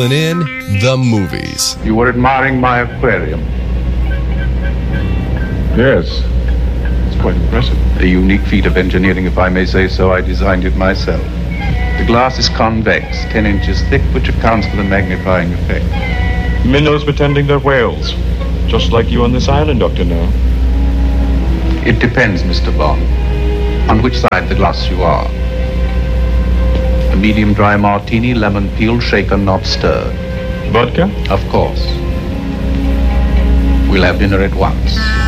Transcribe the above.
filling in the movies. You were admiring my aquarium. Yes. It's quite impressive. A unique feat of engineering, if I may say so. I designed it myself. The glass is convex, 10 inches thick, which accounts for the magnifying effect. Minnows pretending they're whales. Just like you on this island, Dr. No. It depends, Mr. Bond, on which side of the glass you are. A medium dry martini, lemon peel, shaken, not stirred. Vodka? Of course. We'll have dinner at once.